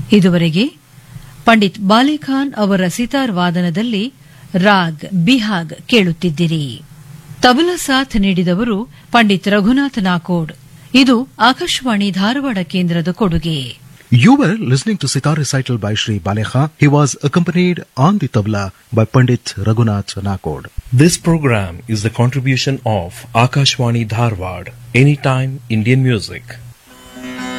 ಇದುವರೆಗೆ ಪಂಡಿತ್ ಬಾಲೇಖಾನ್ ಅವರ ಸಿತಾರ್ ವಾದನದಲ್ಲಿ ರಾಗ್ ಬಿಹಾಗ್ ಕೇಳುತ್ತಿದ್ದಿರಿ. ತಬಲಾ ಸಾಥ್ ನೀಡಿದವರು ಪಂಡಿತ್ ರಘುನಾಥ್ ನಾಕೋಡ್. ಇದು ಆಕಾಶವಾಣಿ ಧಾರವಾಡ ಕೇಂದ್ರದ ಕೊಡುಗೆ. You were listening to Sitar recital by Shri Balekha. He was accompanied on the tabla by Pandit Raghunath Nakod. This program is the contribution of Akashwani Dharwad, Anytime Indian Music.